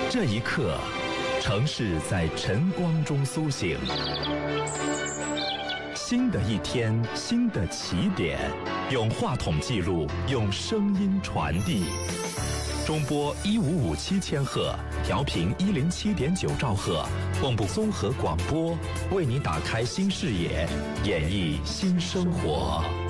这一刻，城市在晨光中苏醒。新的一天，新的起点，用话筒记录，用声音传递。中波1557000赫，调频107.9兆赫，蚌埠综合广播，为你打开新视野，演绎新生活。